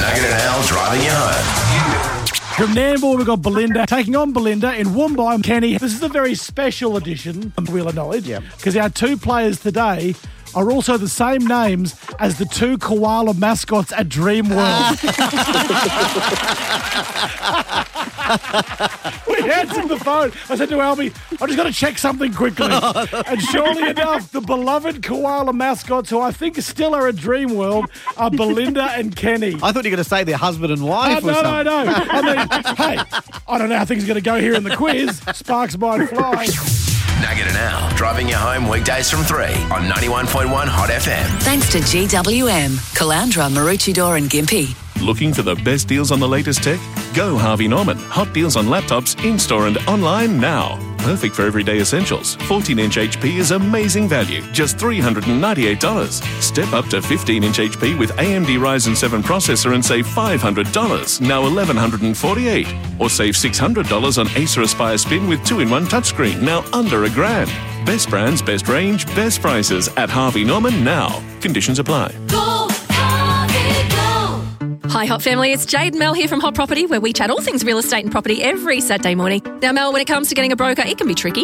Nugget and Al driving you home. From Nambour, we've got Belinda taking on Belinda in Woombai. Kenny, this is a very special edition of Wheel of Knowledge because our two players today are also the same names as the two koala mascots at Dreamworld. We answered the phone. I said to Albie, I just got to check something quickly. And surely enough, the beloved koala mascots, who I think still are at Dreamworld, are Belinda and Kenny. I thought you were going to say they're husband and wife or something. No. I mean, hey, I don't know how things are going to go here in the quiz. Sparks might fly. Nugget and Al driving you home weekdays from 3 on 91.1 Hot FM. Thanks to GWM, Caloundra, Maroochydore and Gympie. Looking for the best deals on the latest tech? Go Harvey Norman. Hot deals on laptops in-store and online now. Perfect for everyday essentials. 14-inch HP is amazing value, just $398. Step up to 15-inch HP with AMD Ryzen 7 processor and save $500, now $1,148. Or save $600 on Acer Aspire Spin with 2-in-1 touchscreen, now under $1,000. Best brands, best range, best prices at Harvey Norman now. Conditions apply. Hi Hot family, it's Jade and Mel here from Hot Property, where we chat all things real estate and property every Saturday morning. Now Mel, when it comes to getting a broker, it can be tricky.